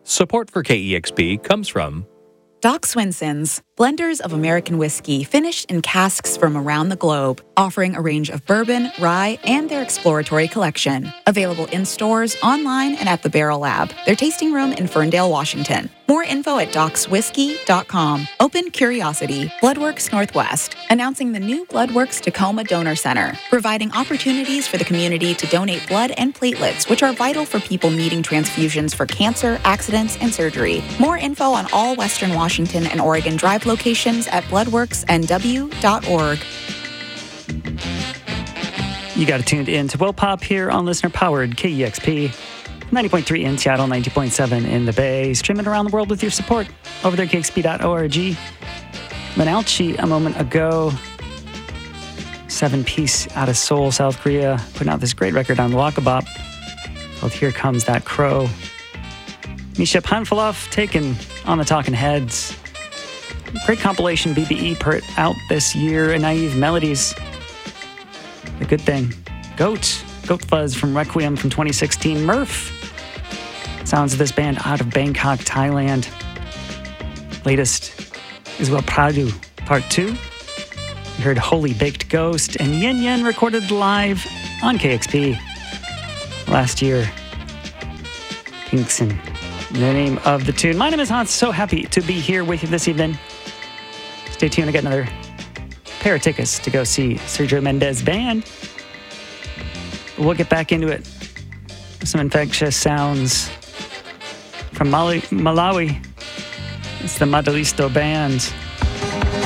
Support for KEXP comes from Doc Swinson's, blenders of American whiskey finished in casks from around the globe, offering a range of bourbon, rye, and their exploratory collection. Available in stores, online, and at the Barrel Lab, their tasting room in Ferndale, Washington. More info at docswhiskey.com. Open Curiosity, Bloodworks Northwest, announcing the new Bloodworks Tacoma Donor Center, providing opportunities for the community to donate blood and platelets, which are vital for people needing transfusions for cancer, accidents, and surgery. More info on all Western Washington and Oregon Drive locations at bloodworksnw.org. You got it tuned in to Will Pop here on listener-powered KEXP. 90.3 in Seattle, 90.7 in the Bay. Streaming around the world with your support over there, kexp.org. Manalchi a moment ago. 7-piece out of Seoul, South Korea. Putting out this great record on Wakabop called Here Comes That Crow. Misha Panfilov taken on the Talking Heads. Great compilation BBE put out this year. And Naive Melodies. The Good Thing. Goat Fuzz from Requiem from 2016. Murph. Sounds of this band out of Bangkok, Thailand. Latest is Well Pradu Part 2. You heard Holy Baked Ghost and Yin Yin recorded live on KXP last year. Kingston, the name of the tune. My name is Hans. So happy to be here with you this evening. Stay tuned. I got another pair of tickets to go see Sergio Mendes Band. We'll get back into it. Some infectious sounds from Malawi. It's the Madalisto Band.